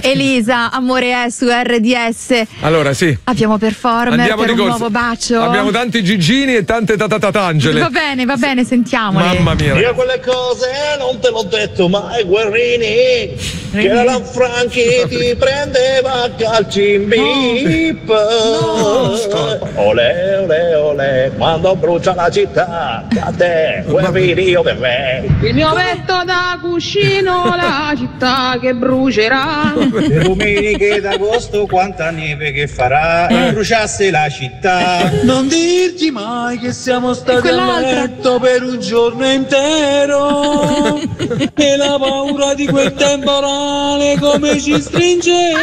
Elisa, amore è su RDS. Allora, sì. Abbiamo Performer Andiamo per di un corsa. nuovo bacio. Abbiamo tanti Gigini e tante tatatangele. Va bene, sentiamole. Mamma mia. Io quelle cose non te l'ho detto mai, Guerrini, che la Lanfranchi ti prendeva a calci in bip. Ole, ole, ole, quando brucia la città, a te, Guerrini, io verrei. Il mio letto da cuscino, la città che brucerà. Le domeniche d'agosto, quanta neve che farà, bruciasse la città. Non dirti mai che siamo stati a letto per un giorno intero. E la paura di quel temporale come ci stringe.